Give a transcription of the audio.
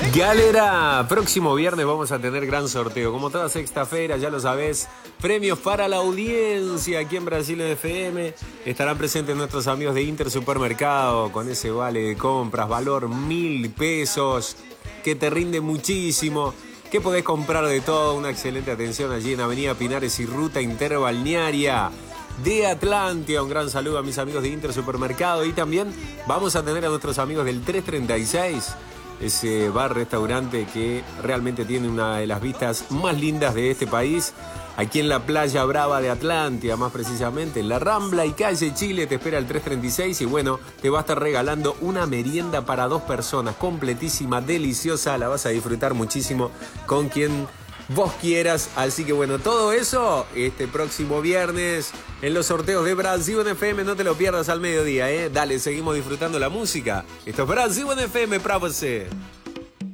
Galera, próximo viernes vamos a tener gran sorteo. Como toda sexta-feira, ya lo sabés, premios para la audiencia aquí en Brasil FM. Estarán presentes nuestros amigos de Inter Supermercado con ese vale de compras, valor 1.000 pesos, que te rinde muchísimo, que podés comprar de todo. Una excelente atención allí en Avenida Pinares y Ruta Interbalnearia de Atlántida. Un gran saludo a mis amigos de Inter Supermercado. Y también vamos a tener a nuestros amigos del 336, ese bar-restaurante que realmente tiene una de las vistas más lindas de este país, aquí en la Playa Brava de Atlántida, más precisamente en la Rambla y Calle Chile. Te espera el 336 y bueno, te va a estar regalando una merienda para 2 personas, completísima, deliciosa, la vas a disfrutar muchísimo con quien vos quieras. Así que bueno, todo eso este próximo viernes en los sorteos de Brasil FM. No te lo pierdas al mediodía, Dale, seguimos disfrutando la música. Esto es Brasil FM para você.